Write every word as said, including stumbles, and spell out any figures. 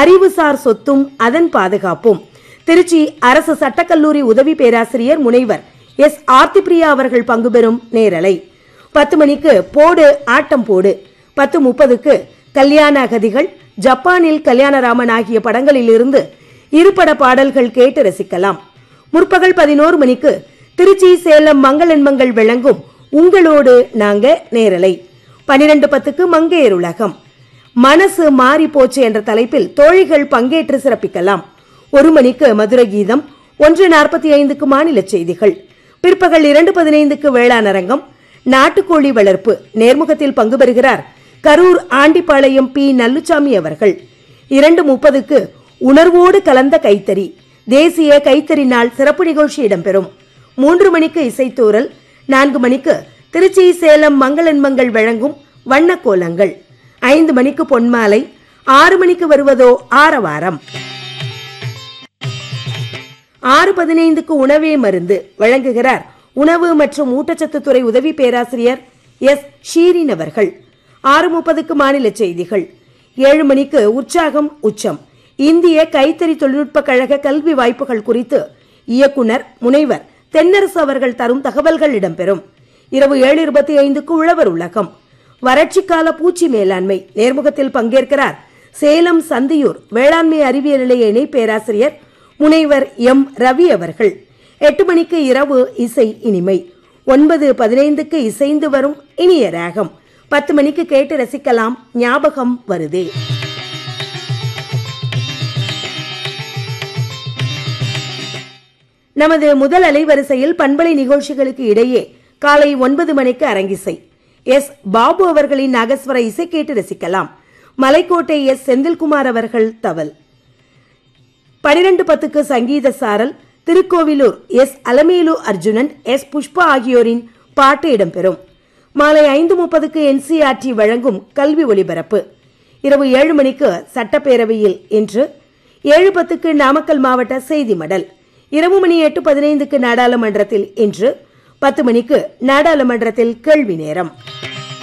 அறிவுசார் சொத்தும் அதன் பாதுகாப்பும். திருச்சி அரசு சட்டக்கல்லூரி உதவி பேராசிரியர் முனைவர் எஸ் ஆர்த்திபிரியா அவர்கள் பங்கு பெறும் நேரலை. பத்து மணிக்கு போடு ஆட்டம் போடு. பத்து முப்பதுக்கு கல்யாண அகதிகள், ஜப்பானில் கல்யாணராமன் ஆகிய படங்களில் இருந்து இருபட பாடல்கள் கேட்டு ரசிக்கலாம். முற்பகல் பதினோரு மணிக்கு திருச்சி சேலம் மங்களன்மங்கள் வழங்கும் உங்களோடு நாங்க நேரலை. பனிரெண்டு பத்துக்கு மங்கையர் உலகம். மனசு மாறி போச்சு என்ற தலைப்பில் தோழிகள் பங்கேற்று சிறப்பிக்கலாம். ஒரு மணிக்கு மதுரை கீதம். ஒன்று நாற்பத்தி ஐந்துக்கு மாநில செய்திகள். பிற்பகல் இரண்டு பதினைந்துக்கு வேளாண் அரங்கம். நாட்டுக்கோழி வளர்ப்பு நேர்முகத்தில் பங்கு பெறுகிறார் கரூர் ஆண்டிப்பாளையம் பி நல்லுச்சாமி அவர்கள். இரண்டு முப்பதுக்கு உணர்வோடு கலந்த கைத்தறி, தேசிய கைத்தறி நாள் சிறப்பு நிகழ்ச்சி இடம்பெறும். மூன்று மணிக்கு இசைத்தூரல். நான்கு மணிக்கு திருச்சி சேலம் மங்களன்மங்கள் வழங்கும் வண்ண கோலங்கள். ஐந்து மணிக்கு பொன்மாலை. ஆறு மணிக்கு வருவதோ ஆரவாரம். ஆறு பதினைந்துக்கு உணவே மருந்து வழங்குகிறார் உணவு மற்றும் ஊட்டச்சத்து துறை உதவி பேராசிரியர் எஸ் ஷீரின் அவர்கள். ஆறு முப்பதுக்கு மாநில செய்திகள். ஏழு மணிக்கு உற்சாகம் உச்சம், இந்திய கைத்தறி தொழில்நுட்ப கழக கல்வி வாய்ப்புகள் குறித்து இயக்குனர் முனைவர் தென்னரசு அவர்கள் தரும் தகவல்கள் இடம்பெறும். இரவு ஏழு இருபத்தி ஐந்துக்கு உழவர் உலகம். வறட்சிக்கால பூச்சி மேலாண்மை நேர்முகத்தில் பங்கேற்கிறார் சேலம் சந்தியூர் வேளாண்மை அறிவியல் நிலைய இணை பேராசிரியர் முனைவர் எம் ரவி அவர்கள். எட்டு மணிக்கு இரவு இசை இனிமை. ஒன்பது பதினைந்துக்கு இசைந்து வரும் இனிய ராகம். பத்து மணிக்கு கேட்டு ரசிக்கலாம் ஞாபகம் வருதே. நமது முதல் அலைவரிசையில் பண்பலை நிகழ்ச்சிகளுக்கு இடையே காலை ஒன்பது மணிக்கு அரங்கிசை. எஸ் பாபு அவர்களின் நாகஸ்வர இசை கேட்டு ரசிக்கலாம். மலைக்கோட்டை எஸ் செந்தில்குமார் அவர்கள் தவல். பனிரெண்டு பத்துக்கு சங்கீத சாரல். திருக்கோவிலூர் எஸ் அலமேலு அர்ஜுனன், எஸ் புஷ்பா ஆகியோரின் பாட்டு இடம்பெறும். மாலை ஐந்து முப்பதுக்கு என்சிஆர்டி வழங்கும் கல்வி ஒலிபரப்பு. இரவு ஏழு மணிக்கு சட்டப்பேரவையில் இன்று. ஏழு பத்துக்கு நாமக்கல் மாவட்ட செய்தி மடல். இரவு மணி எட்டு பதினைந்துக்கு நாடாளுமன்றத்தில் இன்று. பத்து மணிக்கு நாடாளுமன்றத்தில் கேள்வி நேரம்.